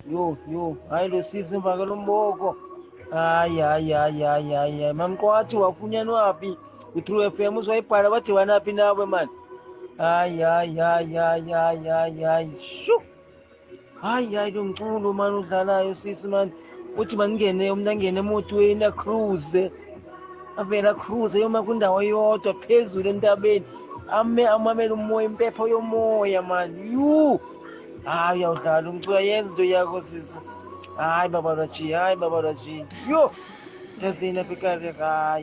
hayi lo sisi mfake lo mboko. Hayi mamqwathi wafunyanwaphi i-True FM uzoyibhala badibana phi nawe mani. Hayi shu. Hayi lo mculo mani udlalayo sisi mani uthi mandingene umntu angene emotweni acruise avele acruise yoma kwindawo yodwa phezulu entabeni amamele umoya impepho yomoya mani hayi uyawudlala umculo yenza into yakho sisi. Hayi baba lwaji yho yazini apha ekareka hayi